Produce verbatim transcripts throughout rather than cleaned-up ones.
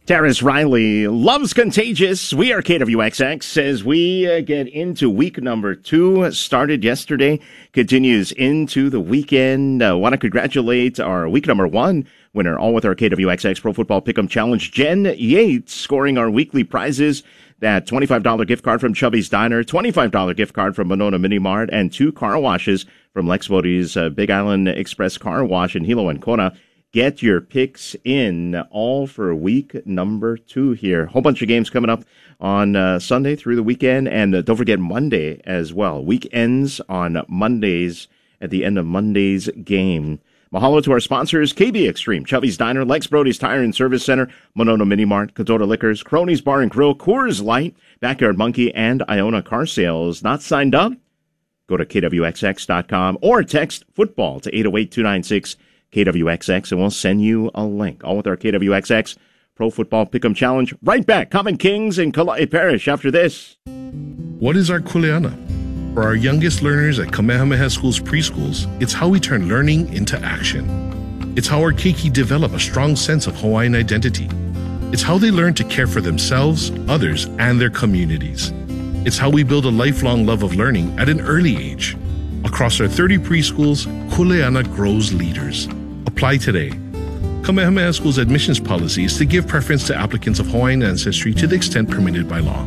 Terrence Riley loves Contagious. We are K W X X as we uh, get into week number two. Started yesterday, continues into the weekend. I uh, want to congratulate our week number one winner, all with our K W X X Pro Football Pick'em Challenge, Jen Yates, scoring our weekly prizes. That twenty-five dollars gift card from Chubby's Diner, twenty-five dollars gift card from Monona Mini Mart, and two car washes from Lex Bodie's uh, Big Island Express Car Wash in Hilo and Kona. Get your picks in, all for week number two here. Whole bunch of games coming up on uh, Sunday through the weekend, and uh, don't forget Monday as well. Weekends on Mondays at the end of Monday's game. Mahalo to our sponsors, K B Extreme, Chubby's Diner, Lex Brody's Tire and Service Center, Monona Mini Mart, Kadota Liquors, Cronies Bar and Grill, Coors Light, Backyard Monkey, and Iona Car Sales. Not signed up? Go to K W X X dot com or text football to eight oh eight, two nine six, K W X X, and we'll send you a link. All with our K W X X Pro Football Pick'em Challenge. Right back, Common Kings in Kala'e Parish after this. What is our kuleana? For our youngest learners at Kamehameha School's preschools, it's how we turn learning into action. It's how our keiki develop a strong sense of Hawaiian identity. It's how they learn to care for themselves, others, and their communities. It's how we build a lifelong love of learning at an early age. Across our thirty preschools, Kuleana grows leaders. Apply today. Kamehameha School's admissions policy is to give preference to applicants of Hawaiian ancestry to the extent permitted by law.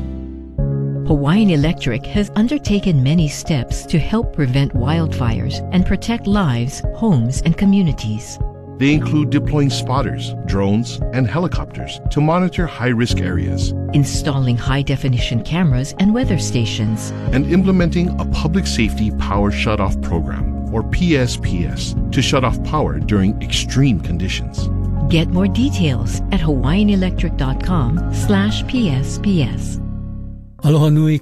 Hawaiian Electric has undertaken many steps to help prevent wildfires and protect lives, homes, and communities. They include deploying spotters, drones, and helicopters to monitor high-risk areas, installing high-definition cameras and weather stations, and implementing a public safety power shutoff program, or P S P S, to shut off power during extreme conditions. Get more details at hawaiian electric dot com slash P S P S. Aloha nui,